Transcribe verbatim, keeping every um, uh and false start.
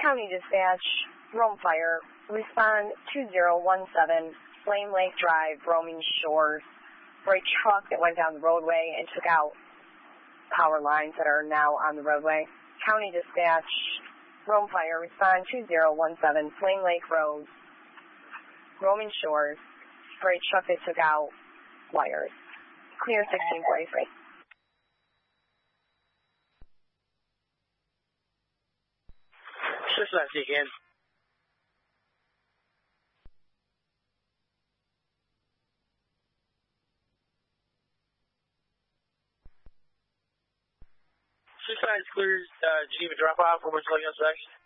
County Dispatch, Rome Fire, respond two zero one seven, Flame Lake Drive, Roaming Shores, for a truck that went down the roadway and took out power lines that are now on the roadway. County Dispatch, Rome Fire, respond two zero one seven, Flame Lake Road, Roaming Shores, for a truck that took out wires. Clear sixteen forty-three. six nine again. six nine is cleared, uh, Geneva drop off, we're going to tell you on section.